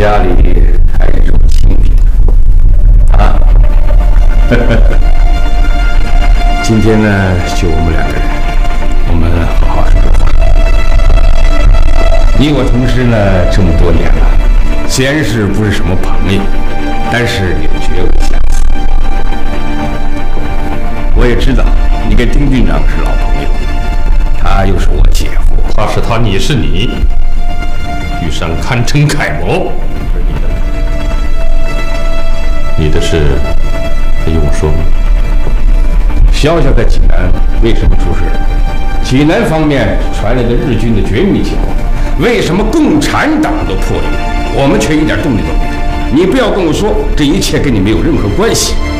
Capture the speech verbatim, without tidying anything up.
家里还是这么清贫啊！今天呢，就我们两个人，我们好好说说话。你我同事呢这么多年了，虽然是不是什么朋友，但是也绝无相似。我也知道你跟丁郡长是老朋友，他又是我姐夫， 他是他，你是你，玉山堪称楷模。你的事还用我说吗？ 小小的济南为什么出事？济南方面传来的日军的绝密情报，为什么共产党都破译，我们却一点动静都没有？你不要跟我说这一切跟你没有任何关系。